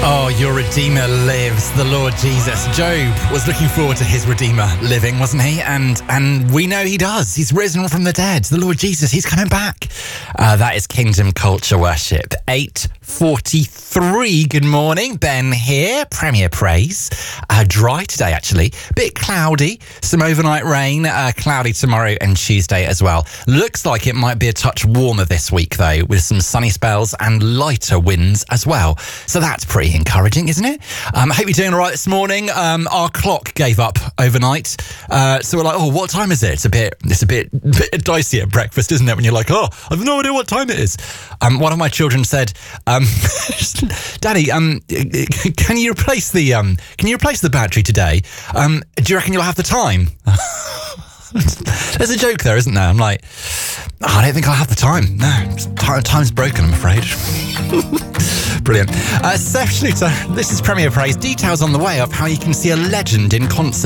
Oh, your Redeemer lives, the Lord Jesus. Job was looking forward to his Redeemer living, wasn't he? And we know he does. He's risen from the dead. The Lord Jesus, he's coming back. That is Kingdom Culture Worship. 8:43. Good morning. Ben here. Premier Praise. Dry today, actually. Bit cloudy. Some overnight rain. Cloudy tomorrow and Tuesday as well. Looks like it might be a touch warmer this week, though, with some sunny spells and lighter winds as well. So that's pretty encouraging, isn't it? I hope you're doing all right this morning. Our clock gave up overnight. So we're like, oh, what time is it? It's a bit dicey at breakfast, isn't it? When you're like, oh, I've no idea what time it is. One of my children said, Daddy, can you replace the battery today? Do you reckon you'll have the time? There's a joke there, isn't there? I'm like, I don't think I'll have the time. No, time's broken, I'm afraid. Brilliant. Seth Schluter, this is Premier Praise. Details on the way of how you can see a legend in concert